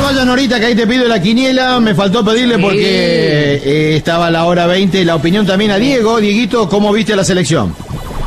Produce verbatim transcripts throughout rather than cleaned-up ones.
vayas, Norita, que ahí te pido la quiniela. Me faltó pedirle porque eh, estaba a la hora veinte. La opinión también a Diego. Dieguito, ¿cómo viste la selección?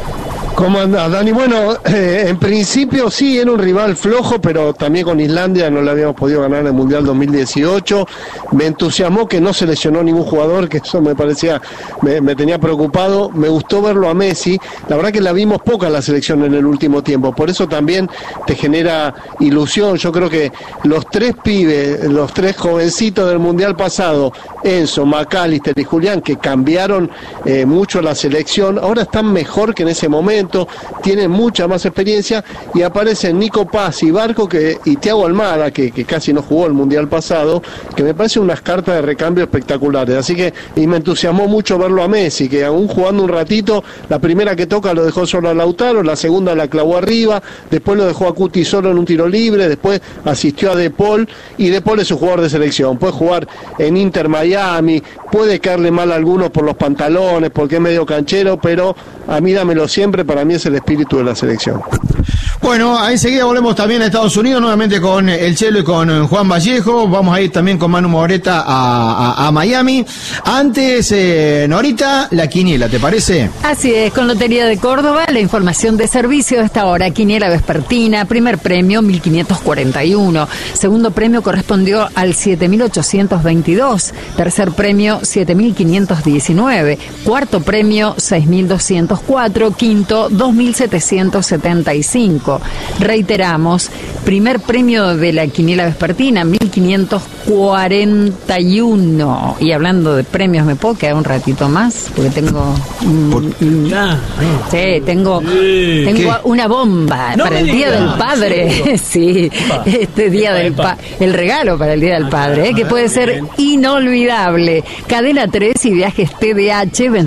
¿Cómo andás, Dani? Bueno, eh, en principio sí, era un rival flojo, pero también con Islandia no le habíamos podido ganar en el Mundial dos mil dieciocho. Me entusiasmó que no se lesionó ningún jugador, que eso me parecía, me, me tenía preocupado. Me gustó verlo a Messi. La verdad que la vimos poca la selección en el último tiempo, por eso también te genera ilusión. Yo creo que los tres pibes, los tres jovencitos del Mundial pasado, Enzo, McAllister y Julián, que cambiaron eh, mucho la selección, ahora están mejor que en ese momento. Tienen mucha más experiencia y aparecen Nico Paz y Barco que, y Thiago Almada, que, que casi no jugó el Mundial pasado, que me parecen unas cartas de recambio espectaculares. Así que y me entusiasmó mucho verlo a Messi, que aún jugando un ratito, la primera que toca lo dejó solo a Lautaro, la segunda la clavó arriba, después lo dejó a Cuti solo en un tiro libre, después asistió a De Paul, y De Paul es un jugador de selección, puede jugar en Inter Miami, puede caerle mal a algunos por los pantalones, porque es medio canchero, pero a mí dámelo siempre. Para mí es el espíritu de la selección. Bueno, enseguida volvemos también a Estados Unidos, nuevamente con el Chelo y con Juan Vallejo. Vamos a ir también con Manu Moreta a, a, a Miami. Antes, eh, Norita, la quiniela, ¿te parece? Así es, con Lotería de Córdoba, la información de servicio de esta hora. Quiniela vespertina, primer premio mil quinientos cuarenta y uno, segundo premio correspondió al siete mil ochocientos veintidós, tercer premio siete mil quinientos diecinueve, cuarto premio seis mil doscientos cuatro, quinto dos mil setecientos setenta y cinco. Reiteramos, primer premio de la quiniela vespertina, mil quinientos cuarenta y uno. Y hablando de premios, ¿me puedo quedar un ratito más? Porque tengo... Mm, ah, sí, tengo, sí. tengo una bomba No para el Día del Padre. Sí, este Día del Padre. El regalo para el Día del Padre, ¿eh? Que puede ser inolvidable. Cadena tres y Viajes T D H